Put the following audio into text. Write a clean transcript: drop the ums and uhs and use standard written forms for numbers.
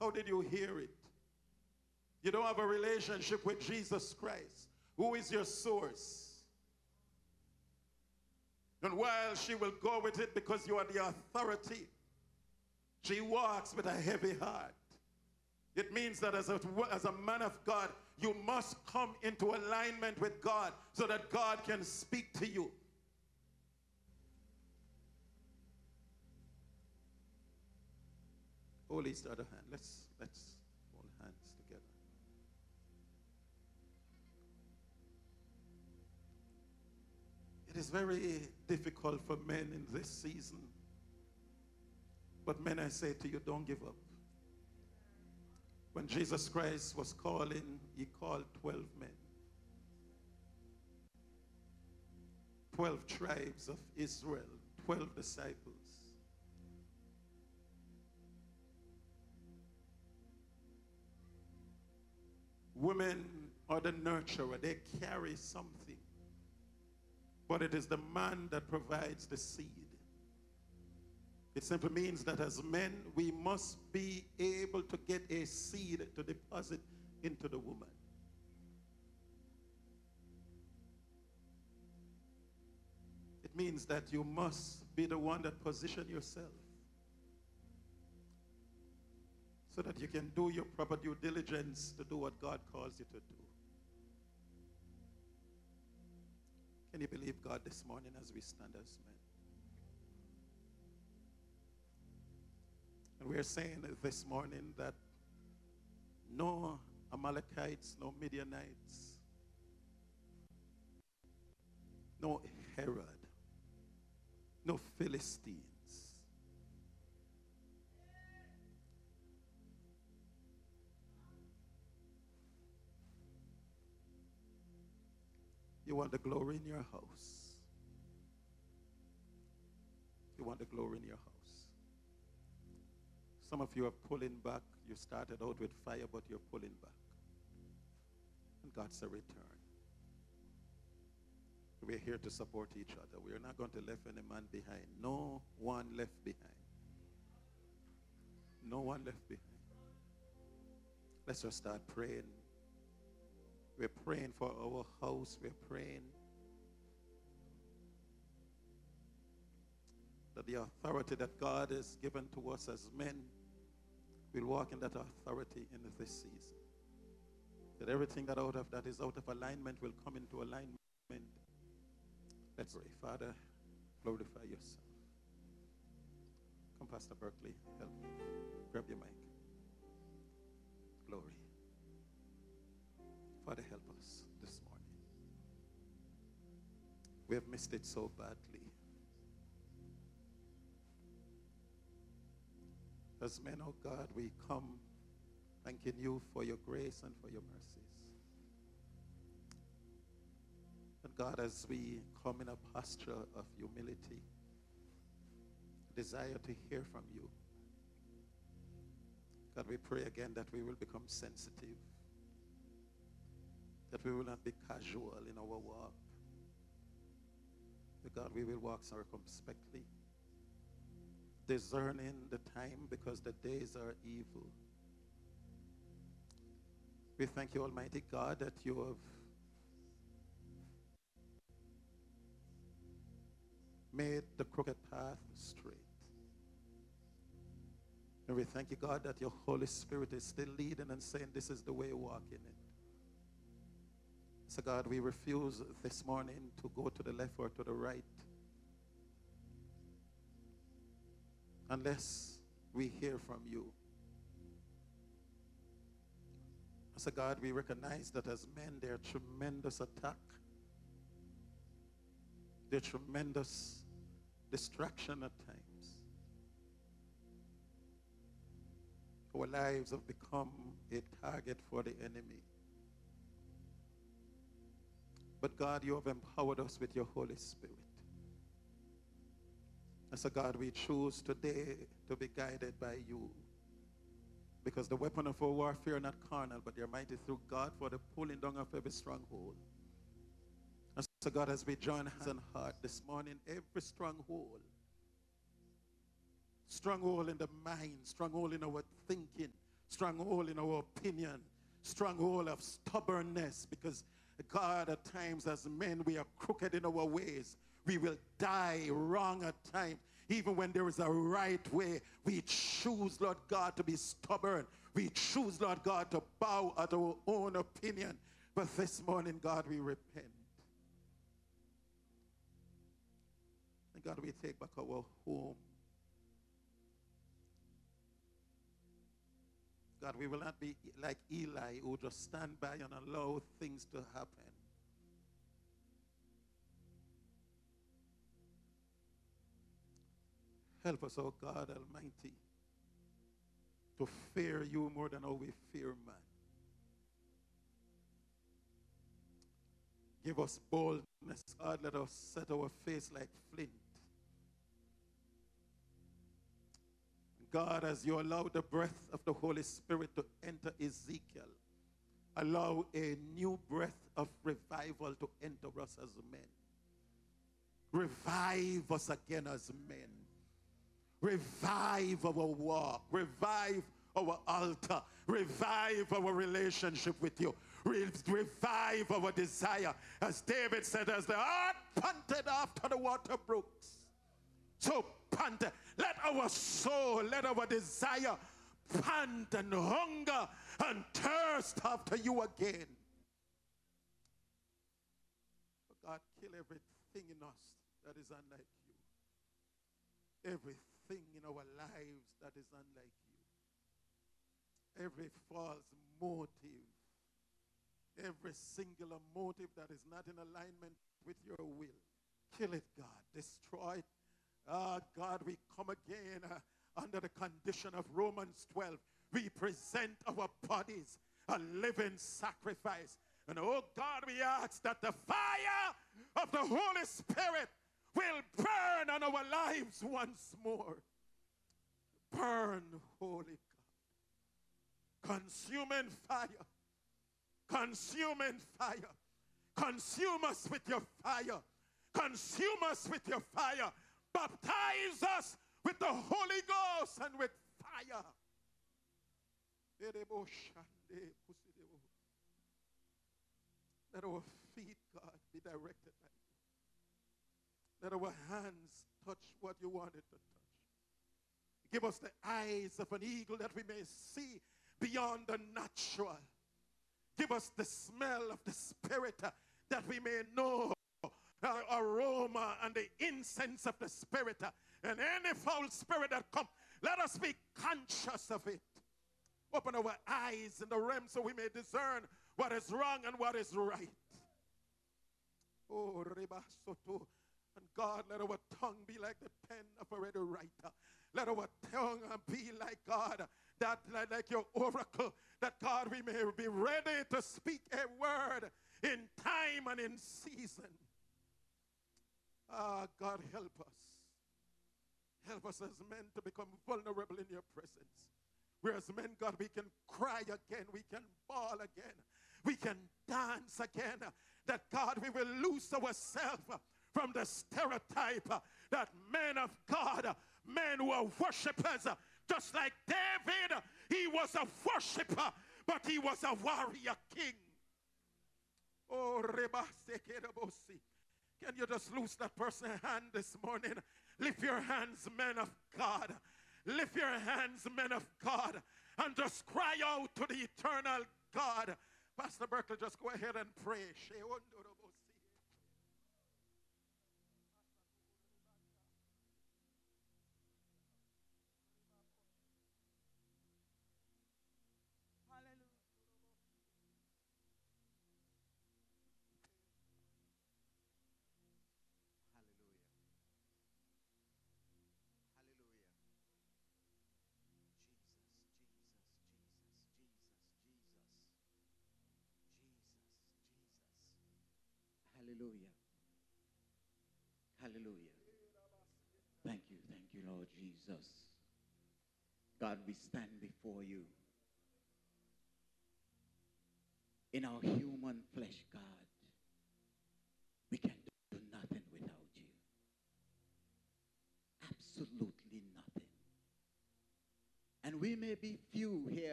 How did you hear it? You don't have a relationship with Jesus Christ, who is your source. And while she will go with it because you are the authority, she walks with a heavy heart. It means that as a man of God, you must come into alignment with God so that God can speak to you. Hold each other hand. Let's hold hands together. It is very difficult for men in this season. But men, I say to you, don't give up. When Jesus Christ was calling, he called 12 men. 12 tribes of Israel, 12 disciples. Women are the nurturer. They carry something. But it is the man that provides the seed. It simply means that as men, we must be able to get a seed to deposit into the woman. It means that you must be the one that position yourself so that you can do your proper due diligence to do what God calls you to do. Can you believe God this morning as we stand as men? And we're saying this morning that no Amalekites, no Midianites, no Herod, no Philistines, you want the glory in your house. You want the glory in your house. Some of you are pulling back. You started out with fire, but you're pulling back. And God's a return. We're here to support each other. We are not going to leave any man behind. No one left behind. No one left behind. Let's just start praying. We're praying for our house. We're praying that the authority that God has given to us as men, we'll walk in that authority in this season. That everything that is out of alignment will come into alignment. Let's pray. Father, glorify yourself. Come, Pastor Berkeley, help me. Grab your mic. Glory. Father, help us this morning. We have missed it so badly. As men, oh God, we come thanking you for your grace and for your mercies. And God, as we come in a posture of humility, desire to hear from you, God, we pray again that we will become sensitive, that we will not be casual in our walk. But God, we will walk circumspectly, discerning the time because the days are evil. We thank you, Almighty God, that you have made the crooked path straight. And we thank you, God, that your Holy Spirit is still leading and saying, this is the way, walk in it. So God, we refuse this morning to go to the left or to the right unless we hear from you. So God, we recognize that as men, there are tremendous attack. There are tremendous distraction at times. Our lives have become a target for the enemy. But God, you have empowered us with your Holy Spirit. And so God, we choose today to be guided by you. Because the weapon of our warfare are not carnal, but they're mighty through God for the pulling down of every stronghold. And so God, as we join hands and heart this morning, every stronghold in the mind, stronghold in our thinking, stronghold in our opinion, stronghold of stubbornness, because God, at times as men, we are crooked in our ways. We will die wrong at times. Even when there is a right way, we choose, Lord God, to be stubborn. We choose, Lord God, to bow at our own opinion. But this morning, God, we repent. And God, we take back our home. God, we will not be like Eli, who just stand by and allow things to happen. Help us, oh God Almighty, to fear you more than how we fear man. Give us boldness, God. Let us set our face like flint. God, as you allow the breath of the Holy Spirit to enter Ezekiel, allow a new breath of revival to enter us as men. Revive us again as men. Revive our walk. Revive our altar. Revive our relationship with you. Revive our desire. As David said, as the hart panted after the water brooks, so pant. Let our soul, let our desire pant and hunger and thirst after you again. But God, kill everything in us that is unlike you. Everything in our lives that is unlike you. Every false motive. Every singular motive that is not in alignment with your will. Kill it, God. Destroy it. God, we come again under the condition of Romans 12. We present our bodies a living sacrifice. And oh God, we ask that the fire of the Holy Spirit will burn on our lives once more. Burn, Holy God. Consuming fire. Consuming fire. Consume us with your fire. Consume us with your fire. Baptize us with the Holy Ghost and with fire. Let our feet, God, be directed by you. Let our hands touch what you wanted to touch. Give us the eyes of an eagle that we may see beyond the natural. Give us the smell of the Spirit that we may know aroma and the incense of the Spirit. And any foul spirit that comes, let us be conscious of it. Open our eyes in the realm so we may discern what is wrong and what is right. Oh, Rebasoto. And God, let our tongue be like the pen of a ready writer. Let our tongue be like God, that like your oracle, that God, we may be ready to speak a word in time and in season. God, help us. Help us as men to become vulnerable in your presence. Whereas men, God, we can cry again. We can bawl again. We can dance again. That, God, we will lose ourselves from the stereotype that men of God, men who are worshipers, just like David, he was a worshiper, but he was a warrior king. Oh, Rebasekerabosi. Can you just loose that person's hand this morning? Lift your hands, men of God. Lift your hands, men of God, and just cry out to the eternal God. Pastor Berkeley, just go ahead and pray. Hallelujah. Hallelujah. Thank you, Lord Jesus. God, we stand before you in our human flesh, God. We can do nothing without you. Absolutely nothing. And we may be few here